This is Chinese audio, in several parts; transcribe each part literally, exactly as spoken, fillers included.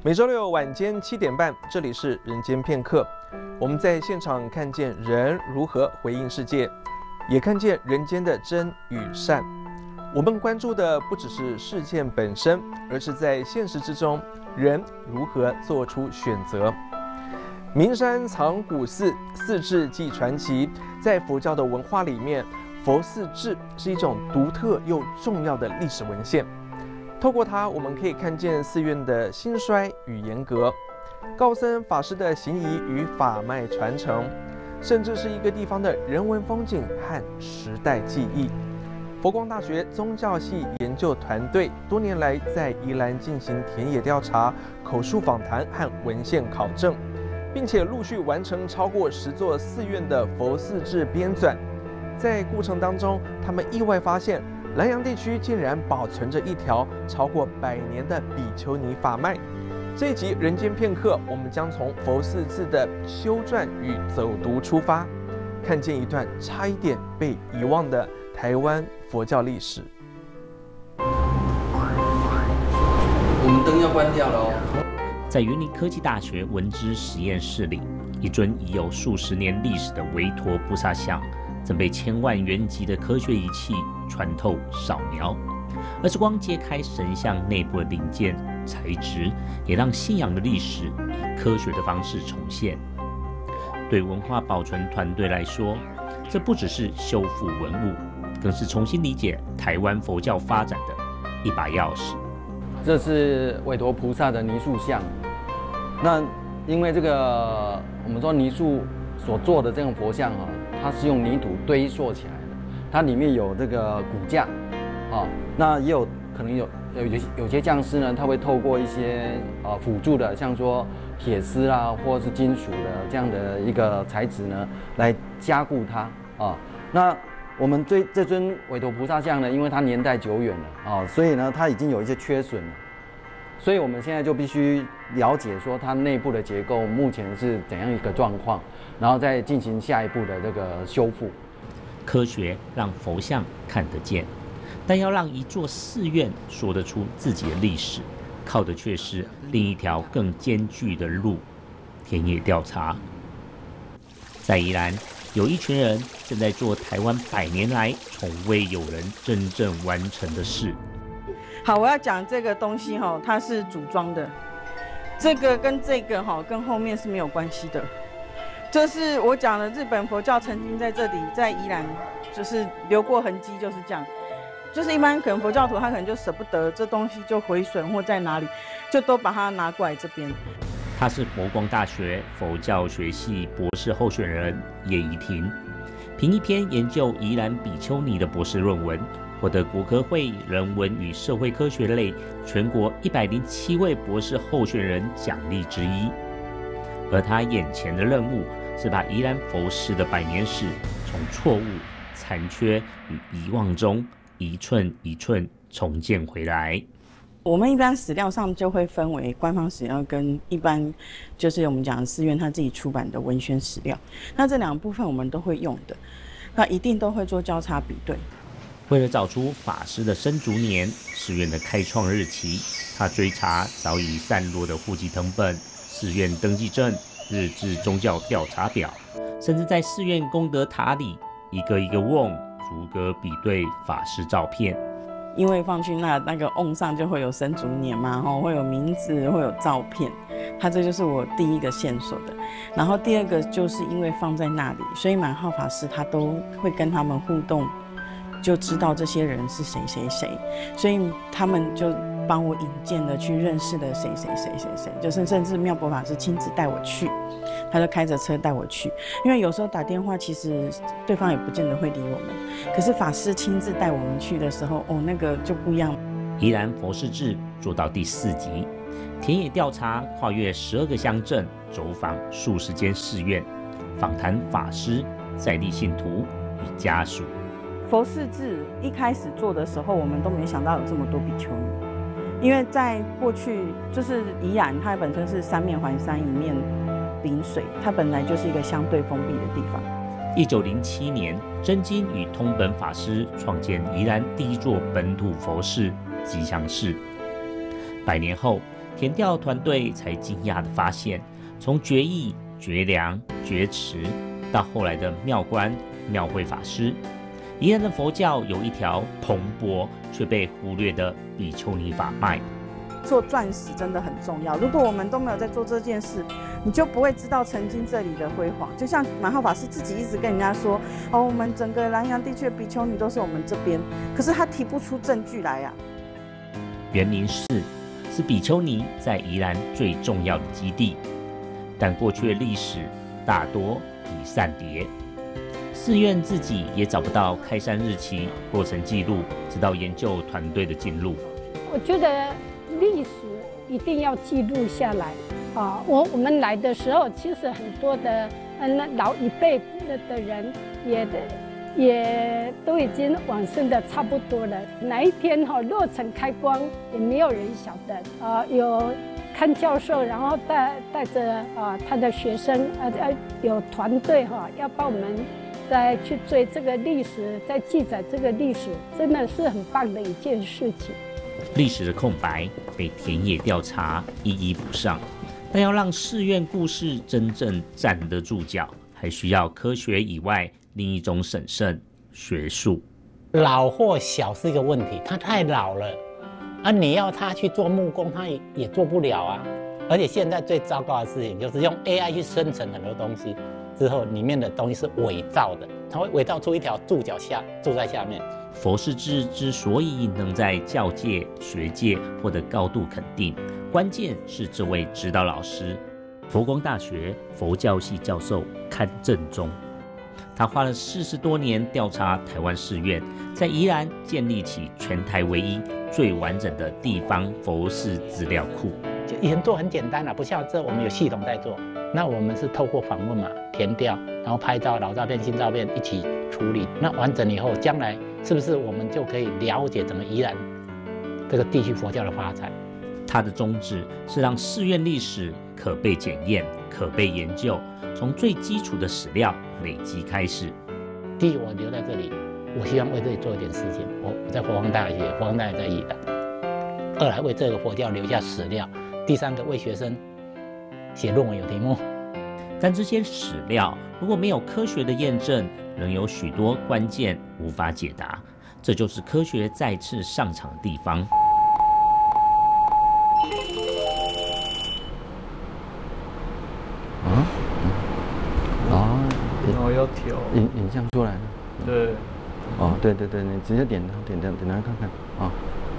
每周六晚间七点半，这里是人间片刻。我们在现场看见人如何回应世界，也看见人间的真与善。我们关注的不只是事件本身，而是在现实之中，人如何做出选择。名山藏古寺，四志记传奇。在佛教的文化里面，佛四志是一种独特又重要的历史文献。透过它，我们可以看见寺院的兴衰与严格，高僧法师的行仪与法脉传承，甚至是一个地方的人文风景和时代记忆。佛光大学宗教系研究团队多年来在宜兰进行田野调查、口述访谈和文献考证，并且陆续完成超过十座寺院的佛四志编纂。在过程当中，他们意外发现，南洋地区竟然保存着一条超过百年的比丘尼法脉。这一集人间片刻，我们将从佛四志的修撰与走读出发，看见一段差一点被遗忘的台湾佛教历史。 我们灯要关掉了哦。 在云林科技大学文资实验室里，一尊已有数十年历史的维陀菩萨像，正被千万元级的科学仪器穿透扫描。而是光揭开神像内部的零件材质，也让信仰的历史以科学的方式重现。对文化保存团队来说，这不只是修复文物，更是重新理解台湾佛教发展的一把钥匙。 这是韦陀菩萨的泥塑像。那因为这个我们说泥塑所做的这种佛像啊，它是用泥土堆塑起来的，它里面有这个骨架啊，那也有可能有有有些匠师呢，他会透过一些呃辅助的，像说铁丝啦，或是金属的这样的一个材质呢，来加固它啊。那我们这这尊韦陀菩萨像呢，因为它年代久远了啊，所以呢它已经有一些缺损了，所以我们现在就必须了解说它内部的结构目前是怎样一个状况，然后再进行下一步的这个修复。 科学让佛像看得见，但要让一座寺院说得出自己的历史，靠的却是另一条更艰巨的路——田野调查。在宜兰，有一群人正在做台湾百年来从未有人真正完成的事。 好，我要讲这个东西哈，它是组装的，这个跟这个哈跟后面是没有关系的。这是我讲的，日本佛教曾经在这里，在宜兰就是留过痕迹，就是这样。就是一般可能佛教徒他可能就舍不得这东西就毁损或在哪里，就都把它拿过来这边。 他是佛光大学佛教学系博士候选人叶怡婷，凭一篇研究宜兰比丘尼的博士论文，获得国科会人文与社会科学类全国一百零七位博士候选人奖励之一。而他眼前的任务是把宜兰佛寺的百年史从错误、残缺与遗忘中一寸一寸重建回来。 我们一般史料上就会分为官方史料跟一般就是我们讲的寺院他自己出版的文宣史料，那这两部分我们都会用的，那一定都会做交叉比对。 为了找出法师的生卒年、寺院的开创日期，他追查早已散落的户籍誊本、寺院登记证、日治宗教调查表，甚至在寺院功德塔里一个一个瓮逐个比对法师照片。 因为放去那那个瓮上就会有生卒年嘛，吼，会有名字，会有照片，它这就是我第一个线索的。然后第二个就是因为放在那里，所以满浩法师他都会跟他们互动，就知道这些人是谁谁谁，所以他们就帮我引荐的去认识了谁谁谁谁谁，就是甚至妙伯法师亲自带我去，他就开着车带我去，因为有时候打电话其实对方也不见得会理我们，可是法师亲自带我们去的时候，哦，那个就不一样。 宜兰佛事志做到第四集，田野调查跨越十二个乡镇，走访数十间寺院，访谈法师、在地信徒与家属。 佛事志一开始做的时候，我们都没想到有这么多比丘尼，因为在过去就是宜兰，它本身是三面环山，一面临水，它本来就是一个相对封闭的地方。 一九零七年，真金与通本法师创建宜兰第一座本土佛寺吉祥寺。百年后， 田调团队才惊讶地发现，从决议、绝粮、绝池，到后来的庙官、庙会法师，宜兰的佛教有一条蓬勃却被忽略的比丘尼法脉。 做钻石真的很重要，如果我们都没有在做这件事，你就不会知道曾经这里的辉煌。就像满浩法师自己一直跟人家说，哦，我们整个南洋地区的比丘尼都是我们这边，可是他提不出证据来呀、啊。 园林寺是比丘尼在宜兰最重要的基地，但过去的历史大多已散叠。寺院自己也找不到开山日期、过程记录，直到研究团队的进入。 我觉得历史一定要记录下来啊！我我们来的时候，其实很多的嗯老一辈的的人也也都已经往生的差不多了。哪一天哈落成开光，也没有人晓得啊。有看教授，然后带带着啊他的学生啊啊有团队哈，要帮我们再去追这个历史，再记载这个历史，真的是很棒的一件事情。 历史的空白被田野调查一一补上，但要让寺院故事真正站得住脚，还需要科学以外另一种审慎学术。 老或小是一个问题，他太老了，啊，你要他去做木工，他也也做不了啊。而且现在最糟糕的事情就是用 A I 去生成很多东西，之后里面的东西是伪造的，它会伪造出一条柱脚下住在下面。 佛世志之所以能在教界、学界获得高度肯定，关键是这位指导老师，佛光大学佛教系教授阚正中。他花了四十多年调查台湾寺院，在宜兰建立起全台唯一、最完整的地方佛寺资料库。 就以前做很简单啦，不像这我们有系统在做。那我们是透过访问嘛，填调，然后拍照、老照片、新照片一起处理。那完整以后，将来是不是我们就可以了解整个宜兰这个地区佛教的发展？ 他的宗旨是让寺院历史可被检验、可被研究，从最基础的史料累积开始。 第一，我留在这里，我希望为这里做一点事情。我我在佛光大学，佛光大学在宜兰。二来为这个佛教留下史料。第三个为学生写论文有题目。 但这些史料如果没有科学的验证，仍有许多关键无法解答。这就是科学再次上场的地方。 啊，啊， 然后要调影影像出来了。 对， 哦，对对对，你直接点它，点点点它看看啊。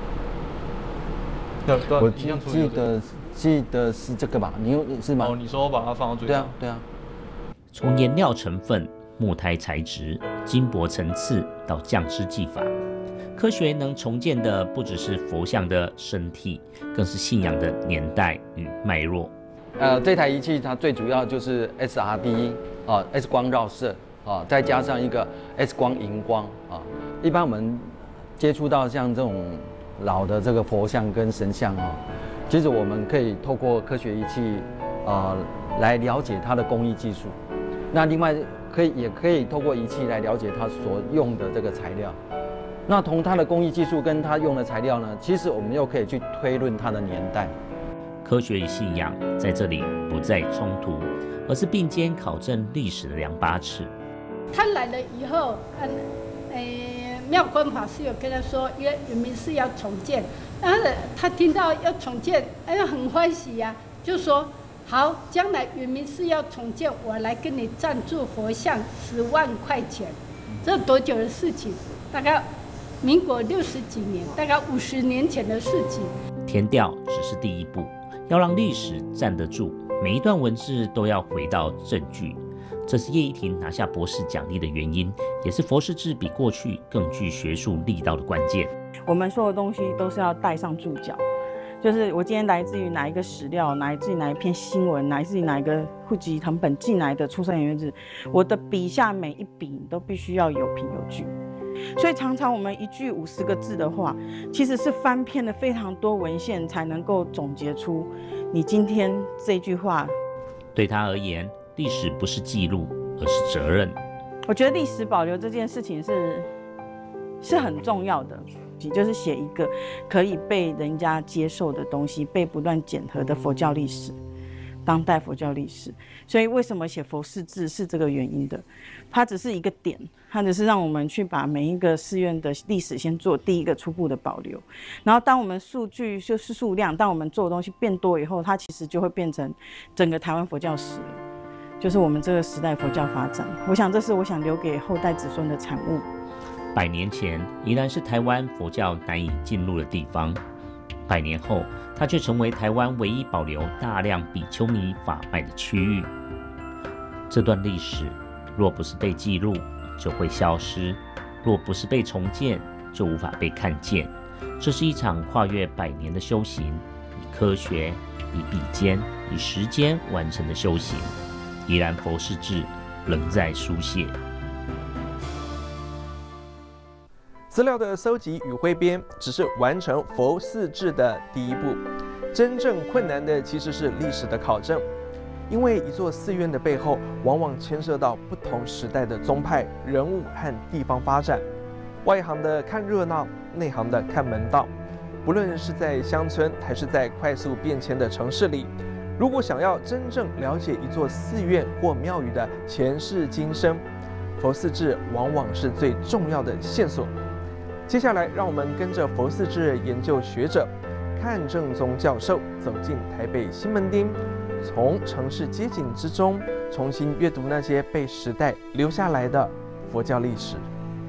我记记得记得是这个吧？你有是吗？ 哦，你说我把它放到最对啊对啊。 从颜料成分、木胎材质、金箔层次到酱汁技法，科学能重建的不只是佛像的身体，更是信仰的年代与脉络。 呃，这台仪器它最主要就是 S R D 啊 ，X 光绕射啊，再加上一个 X 光荧光啊。一般我们接触到像这种老的这个佛像跟神像啊，其实我们可以透过科学仪器啊来了解它的工艺技术。那另外可以也可以透过仪器来了解它所用的这个材料。那从它的工艺技术跟它用的材料呢，其实我们又可以去推论它的年代。 科学与信仰在这里不再冲突，而是并肩考证历史的两把尺。 他来了以后，嗯，诶，妙观法师有跟他说，因为圆明寺要重建，然后他听到要重建，哎，很欢喜呀、啊，就说好，将来圆明寺要重建，我来跟你赞助佛像十万块钱。这多久的事情？大概民国六十几年，大概五十年前的事情。 填调只是第一步，要让历史站得住，每一段文字都要回到证据。这是叶一婷拿下博士奖励的原因，也是佛世志比过去更具学术力道的关键。 我们所有东西都是要带上注脚，就是我今天来自于哪一个史料，来自于哪一篇新闻，来自于哪一个户籍誊本进来的出生年月日，我的笔下每一笔都必须要有凭有据。所以常常我们一句五十个字的话，其实是翻遍了非常多文献才能够总结出你今天这句话。 对他而言，历史不是记录，而是责任。 我觉得历史保留这件事情是是很重要的。 就是写一个可以被人家接受的东西，被不断检核的佛教历史，当代佛教历史。所以为什么写佛寺志是这个原因的，它只是一个点，它只是让我们去把每一个寺院的历史先做第一个初步的保留，然后当我们数据就是数量，当我们做的东西变多以后，它其实就会变成整个台湾佛教史了，就是我们这个时代佛教发展。我想这是我想留给后代子孙的产物。 百年前，宜兰是台湾佛教难以进入的地方。百年后，它却成为台湾唯一保留大量比丘尼法脉的区域。这段历史若不是被记录，就会消失；若不是被重建，就无法被看见。这是一场跨越百年的修行，以科学、以比肩、以时间完成的修行。宜兰佛寺志仍在书写。 资料的搜集与汇编只是完成佛寺志的第一步，真正困难的其实是历史的考证。因为一座寺院的背后，往往牵涉到不同时代的宗派、人物和地方发展。外行的看热闹，内行的看门道。不论是在乡村，还是在快速变迁的城市里，如果想要真正了解一座寺院或庙宇的前世今生，佛寺志往往是最重要的线索。接下来，让我们跟着佛寺志研究学者阚正宗教授走进台北西门町，从城市街景之中重新阅读那些被时代留下来的佛教历史。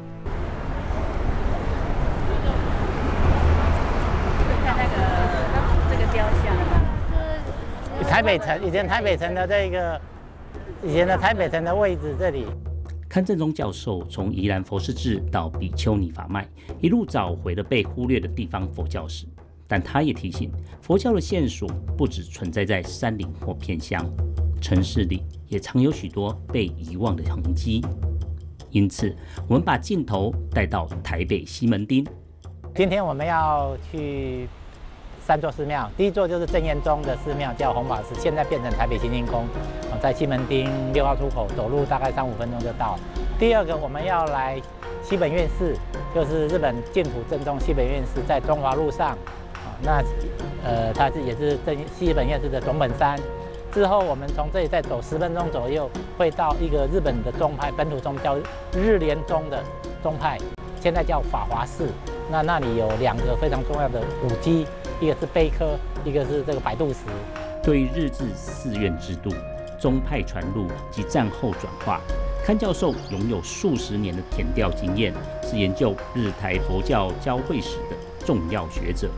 看那个这个雕像， 台北城以前台北城的这个以前的台北城的位置这里。 阚正宗教授从宜兰佛寺志到比丘尼法脉，一路找回了被忽略的地方佛教史。但他也提醒，佛教的线索不只存在在山林或偏乡，城市里也常有许多被遗忘的痕迹。因此，我们把镜头带到台北西门町。 今天我们要去三座寺庙，第一座就是真言宗的寺庙，叫弘法寺，现在变成台北新星宫，在西门町六号出口，走路大概三五分钟就到。第二个我们要来西本愿寺，就是日本净土正宗西本愿寺，在中华路上。那呃，它是也是正西本愿寺的总本山。之后我们从这里再走十分钟左右，会到一个日本的宗派，本土宗叫日莲宗的宗派，现在叫法华寺。那那里有两个非常重要的古迹，一个是碑刻，一个是这个摆渡石。 对日治寺院制度、宗派传入及战后转化，阚教授拥有数十年的田调经验，是研究日台佛教交汇史的重要学者。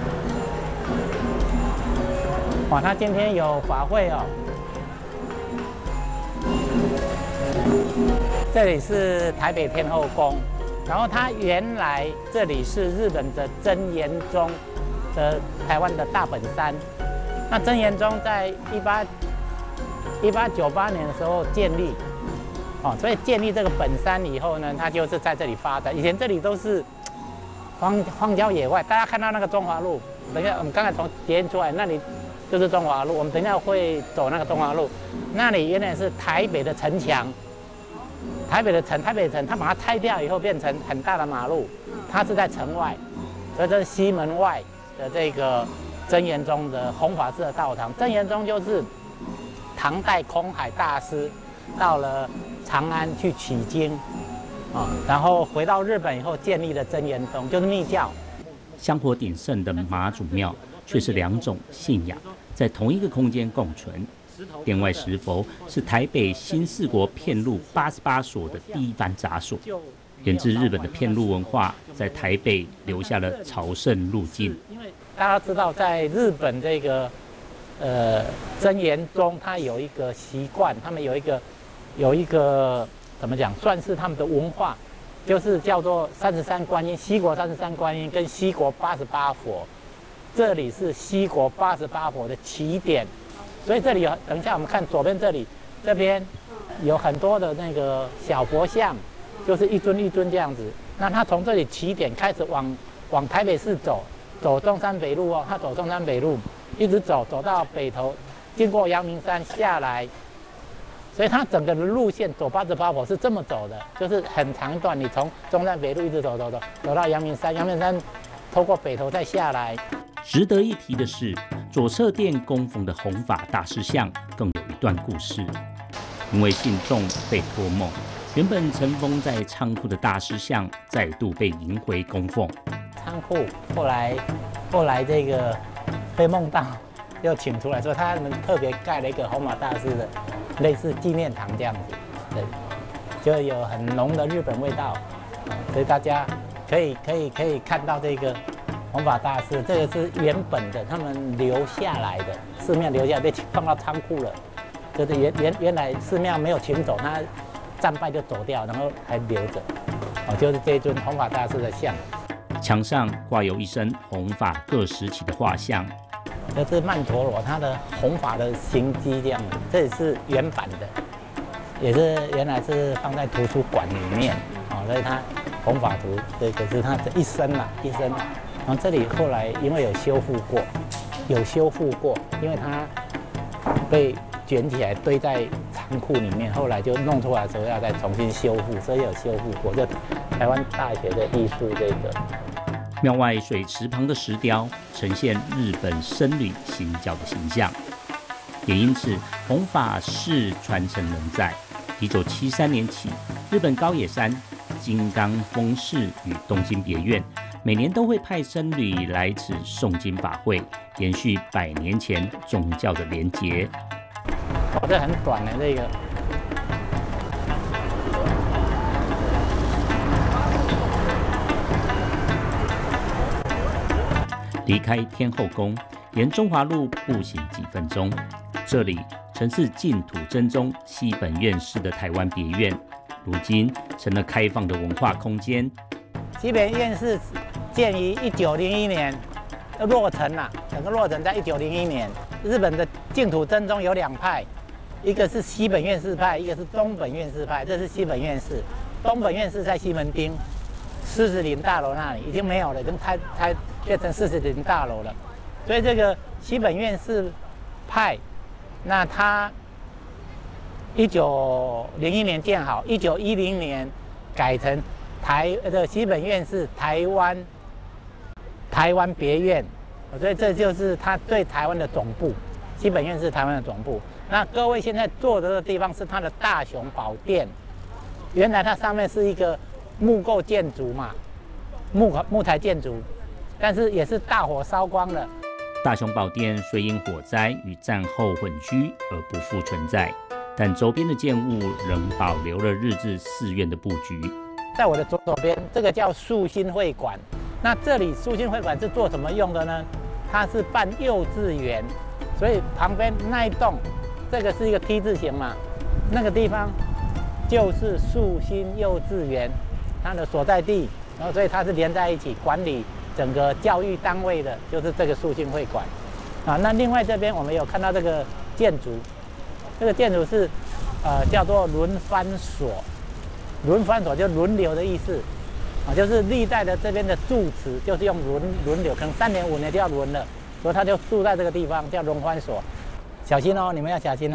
哇，他今天有法会哦。这里是台北天后宫，然后它原来这里是日本的真言宗的台湾的大本山。那真言宗在一八一八九八年的时候建立，哦，所以建立这个本山以后呢，它就是在这里发展。以前这里都是荒荒郊野外，大家看到那个中华路，等一下我们刚才从捷运出来，那里就是中华路。我们等一下会走那个中华路，那里原来是台北的城墙。台北的城，台北城，它把它拆掉以后变成很大的马路，它是在城外，所以这是西门外的这个真言宗的弘法寺的道场。真言宗就是唐代空海大师到了长安去取经，啊，然后回到日本以后建立了真言宗，就是密教。 香火鼎盛的妈祖庙却是两种信仰在同一个空间共存。殿外石佛是台北新四国遍路八十八所的第一番杂所，源自日本的遍路文化，在台北留下了朝圣路径。 大家知道，在日本这个呃真言宗，它有一个习惯，他们有一个有一个怎么讲，算是他们的文化，就是叫做三十三观音，西国三十三观音跟西国八十八佛，这里是西国八十八佛的起点。所以这里有，等一下我们看左边这里，这边有很多的那个小佛像，就是一尊一尊这样子。那他从这里起点开始往往台北市走，走中山北路哦，他走中山北路，一直走走到北头，经过阳明山下来， 所以它整个的路线走八十八坡是这么走的，就是很长一段，你从中山北路一直走走走走到阳明山，阳明山透过北投再下来。 值得一提的是，左侧殿供奉的弘法大师像更有一段故事。因为信众被托梦，原本尘封在仓库的大师像再度被迎回供奉。 仓库后来后来这个被梦到，又请出来，所以他们特别盖了一个弘法大师的类似纪念堂这样子，对，就有很浓的日本味道，所以大家可以可以可以看到这个弘法大师，这个是原本的他们留下来的，寺庙留下来被放到仓库了，就是原原原来寺庙没有请走，他战败就走掉，然后还留着，哦，就是这一尊弘法大师的像。 墙上挂有一身弘法各时期的画像， 这是曼陀罗他的弘法的行迹这样子，这也是原版的，也是原来是放在图书馆里面啊，所以他弘法图这个是他的一生啊一生。然后这里后来因为有修复过，有修复过，因为它被卷起来堆在仓库里面，后来就弄出来的时候要再重新修复，所以有修复过。就台湾大学的艺术这个。 庙外水池旁的石雕呈现日本僧侣行教的形象，也因此弘法世传承仍在。一九七三年起，日本高野山、金刚峰寺与东京别院每年都会派僧侣来此诵经法会，延续百年前宗教的连结。 哦，这很短的这个。 离开天后宫，沿中华路步行几分钟，这里曾是净土真宗西本院士的台湾别院，如今成了开放的文化空间。 西本院士建于一九零一年，落成了，整个落成在一九零一年。日本的净土真宗有两派，一个是西本院士派，一个是东本院士派。这是西本院士，东本院士在西门町狮子林大楼那里已经没有了，已经拆拆。变成狮子林大楼了，所以这个西本院士派，那他一九零一年建好，一九一零年改成台的西本院士台湾台湾别院，所以这就是他对台湾的总部，西本院士台湾的总部。那各位现在坐的这个地方是他的大雄宝殿，原来它上面是一个木构建筑嘛，木木材建筑。但是也是大火烧光了。 大雄宝殿虽因火灾与战后混居而不复存在，但周边的建物仍保留了日治寺院的布局。 在我的左手边，这个叫树心会馆。那这里树心会馆是做什么用的呢？它是办幼稚园，所以旁边那一栋，这个是一个 T 字形嘛，那个地方就是树心幼稚园，它的所在地。然后所以它是连在一起管理整个教育单位的，就是这个树心会馆啊。那另外这边我们有看到这个建筑，这个建筑是呃叫做轮番所，轮番所就轮流的意思啊，就是历代的这边的住持就是用轮轮流，可能三年五年就要轮了，所以他就住在这个地方叫轮番所。小心哦，你们要小心哦。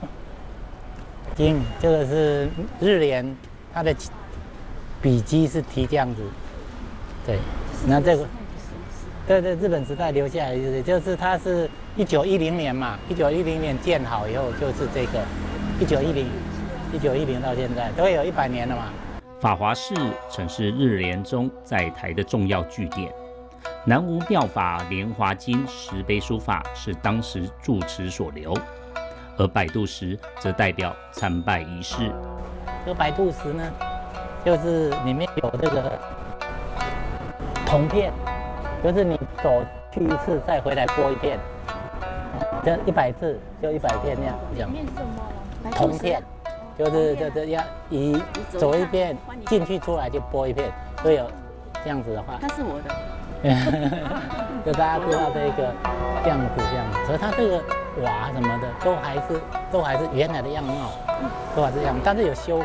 经这个是日莲，它的笔迹是提这样子，对。那这个，对对，日本时代留下来就是，就是它是一九一零年嘛，一九一零年建好以后就是这个，一九一零，一九一零到现在都有一百年了嘛。 法华寺曾是日莲宗在台的重要据点，南无妙法莲华经石碑书法是当时住持所留，而摆渡石则代表参拜仪式。 这个摆渡石呢，就是里面有这个铜片，就是你走去一次再回来拨一片，这一百次就一百片那样。这样。铜片，就是这这要一走一遍进去出来就拨一片，所以有这样子的话。 它是我的。 就大家知道这个样子这样子，所以它这个瓦什么的都还是都还是原来的样貌，都还是这样，但是有修